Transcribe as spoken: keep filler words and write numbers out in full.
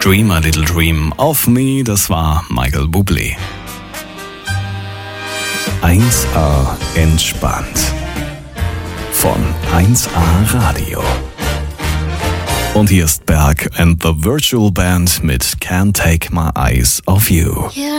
Dream a Little Dream of Me, das war Michael Bublé. eins A entspannt. Von eins A Radio. Und hier ist Berg and the Virtual Band mit Can't Take My Eyes Off You.